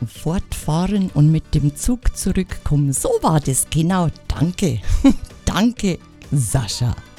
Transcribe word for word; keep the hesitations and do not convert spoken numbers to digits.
sofort fahren und mit dem Zug zurückkommen. So war das, genau. Danke. Danke, Sascha.